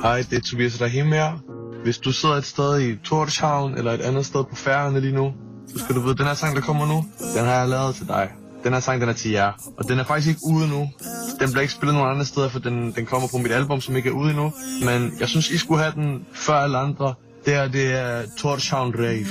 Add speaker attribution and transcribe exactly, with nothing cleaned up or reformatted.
Speaker 1: Hej, det er Tobias Rahim her. Hvis du sidder et sted i Tórshavn eller et andet sted på Færøerne lige nu, så skal du vide, at den her sang, der kommer nu, den har jeg lavet til dig. Den her sang, den er til jer. Og den er faktisk ikke ude nu. Den bliver ikke spillet nogen andre steder, for den, den kommer på mit album, som ikke er ude endnu. Men jeg synes, I skulle have den før alle andre. Det her, det er Tórshavn Rave.